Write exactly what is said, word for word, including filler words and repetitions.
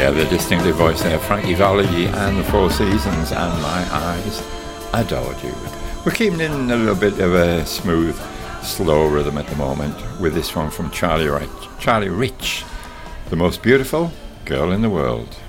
Yeah, the distinctive voice there, Frankie Valli and the Four Seasons, and My Eyes Adored You. We're keeping in a little bit of a smooth, slow rhythm at the moment with this one from Charlie Rich, Charlie Rich, The Most Beautiful Girl in the World.